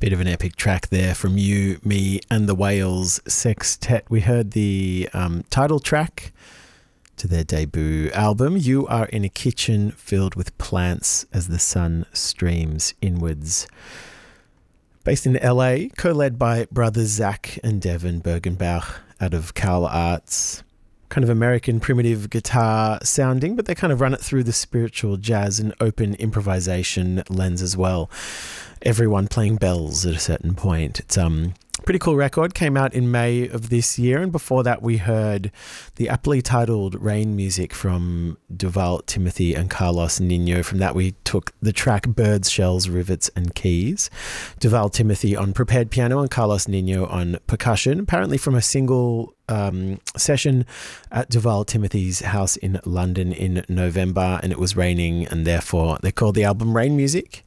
Bit of an epic track there from You, Me and the Whales Sextet. We heard the title track to their debut album, You Are in a Kitchen Filled with Plants as the Sun Streams Inwards. Based in LA, co-led by brothers Zach and Devin Bergenbach out of Carl Arts. Kind of American primitive guitar sounding, but they kind of run it through the spiritual jazz and open improvisation lens as well. Everyone playing bells at a certain point. It's pretty cool record, came out in May of this year, and before that we heard the aptly titled Rain music from Duval Timothy and Carlos Nino. From that we took the track Birds, Shells, Rivets and Keys. Duval Timothy on prepared piano and Carlos Nino on percussion, apparently from a single session at Duval Timothy's house in London in November, and it was raining and therefore they called the album Rain Music.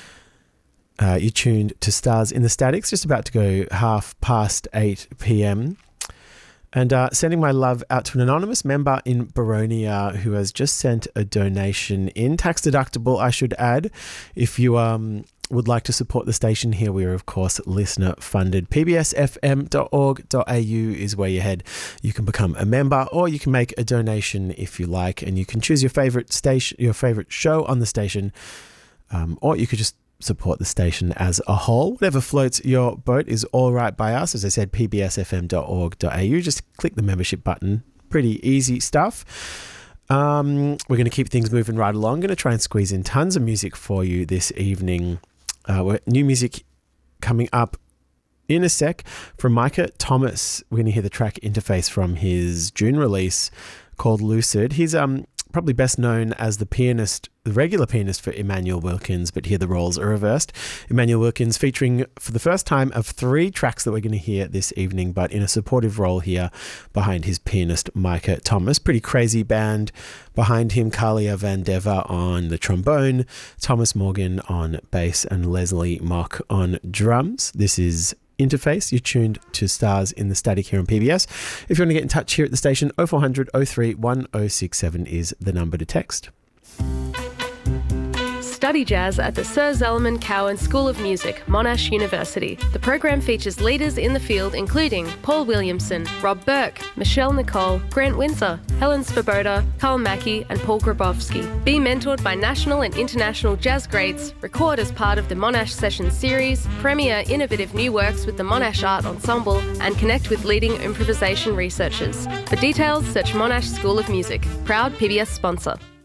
You tuned to Stars in the Statics, just about to go 8:30 p.m. And sending my love out to an anonymous member in Baronia who has just sent a donation in, tax deductible I should add. If you would like to support the station here, we are of course listener funded. pbsfm.org.au is where you head. You can become a member or you can make a donation if you like, and you can choose your favourite station, your favourite show on the station, or you could just support the station as a whole. Whatever floats your boat is all right by us. As I said, pbsfm.org.au. Just click the membership button. Pretty easy stuff. We're going to keep things moving right along. Going to try and squeeze in tons of music for you this evening. New music coming up in a sec from Micah Thomas. We're going to hear the track Interface from his June release called Lucid. He's probably best known as the regular pianist for Emmanuel Wilkins, but here the roles are reversed. Emmanuel Wilkins featuring for the first time of 3 tracks that we're going to hear this evening, but in a supportive role here behind his pianist Micah Thomas. Pretty crazy band behind him. Kalia Van Deva on the trombone, Thomas Morgan on bass, and Leslie Mock on drums. This is Interface. You're tuned to Stars in the Static here on PBS. If you want to get in touch here at the station, 0400 03 1067 is the number to text. Study jazz at the Sir Zelman Cowen School of Music, Monash University. The program features leaders in the field including Paul Williamson, Rob Burke, Michelle Nicole, Grant Windsor, Helen Svoboda, Carl Mackey and Paul Grabowski. Be mentored by national and international jazz greats, record as part of the Monash Sessions series, premiere innovative new works with the Monash Art Ensemble, and connect with leading improvisation researchers. For details, search Monash School of Music, proud PBS sponsor.